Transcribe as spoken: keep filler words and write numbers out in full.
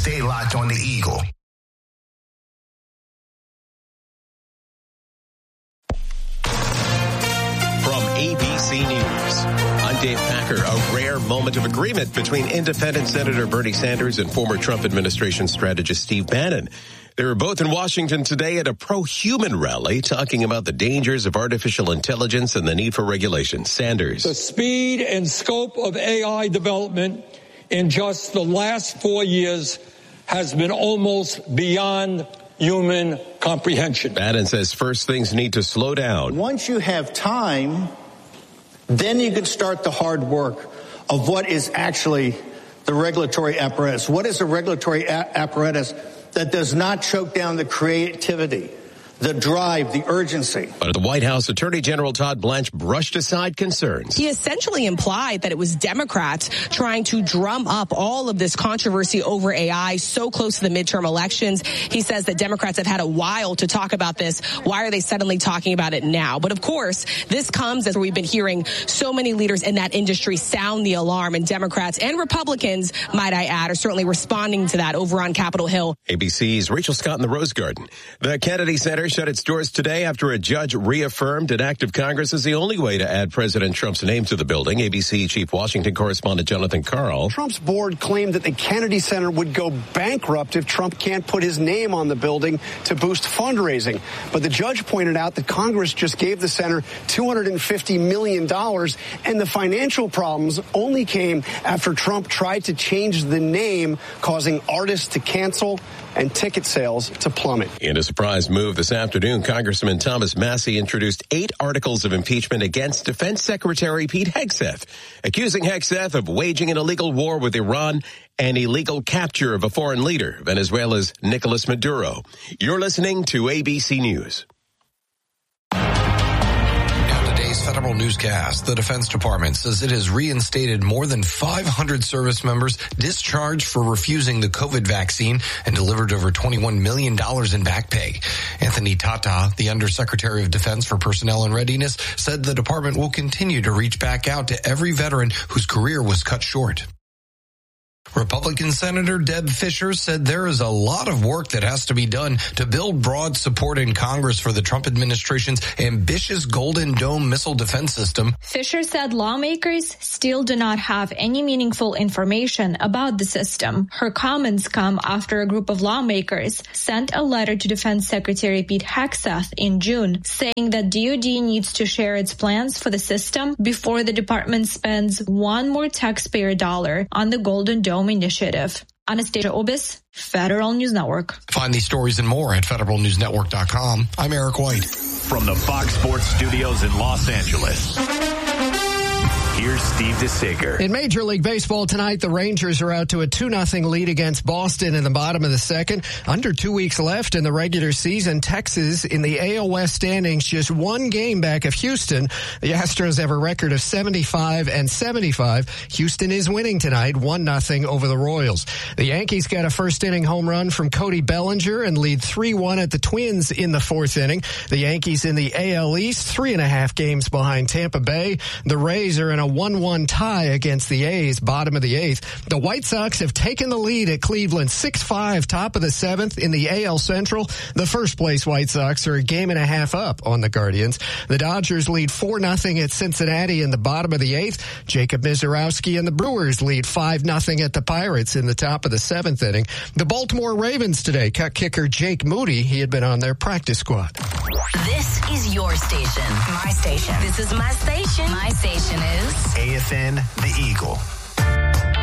Stay locked on the Eagle. From A B C News, I'm Dave Packer. A rare moment of agreement between independent Senator Bernie Sanders and former Trump administration strategist Steve Bannon. They were both in Washington today at a pro-human rally talking about the dangers of artificial intelligence and the need for regulation. Sanders. The speed and scope of A I development in just the last four years has been almost beyond human comprehension. Bannon says first things need to slow down. Once you have time, then you can start the hard work of what is actually the regulatory apparatus. What is a regulatory a- apparatus that does not choke down the creativity, the drive, the urgency? But the White House Attorney General Todd Blanche brushed aside concerns. He essentially implied that it was Democrats trying to drum up all of this controversy over A I so close to the midterm elections. He says that Democrats have had a while to talk about this. Why are they suddenly talking about it now? But of course, this comes as we've been hearing so many leaders in that industry sound the alarm, and Democrats and Republicans, might I add, are certainly responding to that over on Capitol Hill. A B C's Rachel Scott in the Rose Garden. The Kennedy Center shut its doors today after a judge reaffirmed an act of Congress is the only way to add President Trump's name to the building. A B C Chief Washington correspondent Jonathan Karl. Trump's board claimed that the Kennedy Center would go bankrupt if Trump can't put his name on the building to boost fundraising. But the judge pointed out that Congress just gave the center two hundred fifty million dollars, and the financial problems only came after Trump tried to change the name, causing artists to cancel and ticket sales to plummet. In a surprise move this afternoon, Congressman Thomas Massie introduced eight articles of impeachment against Defense Secretary Pete Hegseth, accusing Hegseth of waging an illegal war with Iran and illegal capture of a foreign leader, Venezuela's Nicolas Maduro. You're listening to A B C News. Federal newscast. The Defense Department says it has reinstated more than five hundred service members discharged for refusing the COVID vaccine and delivered over twenty-one million dollars in back pay. Anthony Tata, the Undersecretary of Defense for Personnel and Readiness, said the department will continue to reach back out to every veteran whose career was cut short. Republican Senator Deb Fischer said there is a lot of work that has to be done to build broad support in Congress for the Trump administration's ambitious Golden Dome missile defense system. Fischer said lawmakers still do not have any meaningful information about the system. Her comments come after a group of lawmakers sent a letter to Defense Secretary Pete Hegseth in June, saying that D O D needs to share its plans for the system before the department spends one more taxpayer dollar on the Golden Dome initiative. Anastasia Obis, Federal News Network. Find these stories and more at federal news network dot com. I'm Eric White. From the Fox Sports Studios in Los Angeles, here's Steve DeSager. In Major League Baseball tonight, the Rangers are out to a two nothing lead against Boston in the bottom of the second. Under two weeks left in the regular season, Texas in the A L West standings just one game back of Houston. The Astros have a record of seventy-five and seventy-five. Houston is winning tonight, one nothing over the Royals. The Yankees got a first inning home run from Cody Bellinger and lead three one at the Twins in the fourth inning. The Yankees in the A L East, three and a half games behind Tampa Bay. The Rays are in a one one tie against the A's, bottom of the eighth. The White Sox have taken the lead at Cleveland, six five, top of the seventh in the A L Central. The first place White Sox are a game and a half up on the Guardians. The Dodgers lead four nothing at Cincinnati in the bottom of the eighth. Jacob Mizorowski and the Brewers lead five nothing at the Pirates in the top of the seventh inning. The Baltimore Ravens today cut kicker Jake Moody. He had been on their practice squad. This is your station. My station. This is my station. My station is A F N, The Eagle.